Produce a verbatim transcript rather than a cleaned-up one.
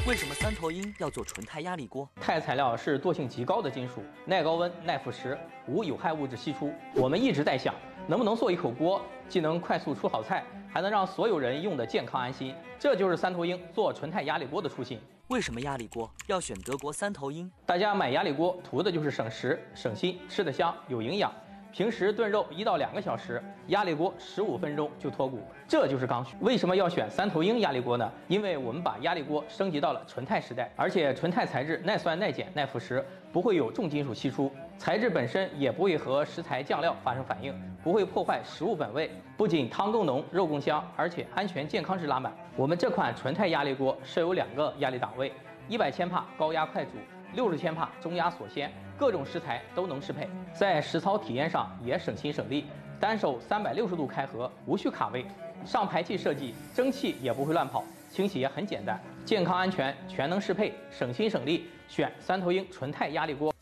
为什么三头鹰要做纯钛压力锅？ 钛材料是惰性极高的金属，耐高温、耐腐蚀，无有害物质析出。我们一直在想，能不能做一口锅，既能快速出好菜，还能让所有人用的健康安心。这就是三头鹰做纯钛压力锅的初心。 为什么压力锅要选德国三头鹰？ 大家买压力锅图的就是省时、省心，吃得香，有营养。平时炖肉一到两个小时，压力锅十五分钟就脱骨，这就是刚需。为什么要选三头鹰压力锅呢？因为我们把压力锅升级到了纯钛时代，而且纯钛材质耐酸、耐碱、耐腐蚀，不会有重金属析出，材质本身也不会和食材酱料发生反应，不会破坏食物本味。不仅汤更浓、肉更香，而且安全健康值拉满。我们这款纯钛压力锅设有两个压力档位，一百千帕高压快煮，六十千帕中压锁鲜，各种食材都能适配。在实操体验上也省心省力，单手三百六十度开合，无需卡位。上排气设计，蒸汽也不会乱跑，清洗也很简单，健康安全全能适配，省心省力，选三头鹰纯钛压力锅。